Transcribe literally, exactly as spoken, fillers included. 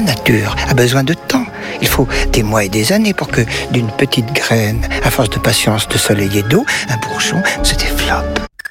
nature a besoin de temps. Il faut des mois et des années pour que d'une petite graine, à force de patience, de soleil et d'eau, un bourgeon se développe.